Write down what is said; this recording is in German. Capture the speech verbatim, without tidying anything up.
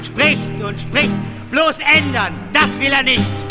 Spricht und spricht, bloß ändern, das will er nicht.